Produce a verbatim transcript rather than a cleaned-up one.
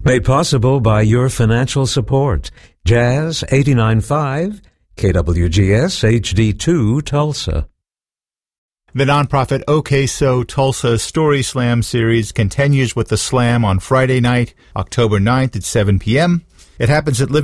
Made possible by your financial support. Jazz eighty-nine point five, K W G S H D two, Tulsa. The nonprofit OK So Tulsa Story Slam series continues with the slam on Friday night, October ninth at seven p.m. It happens at Living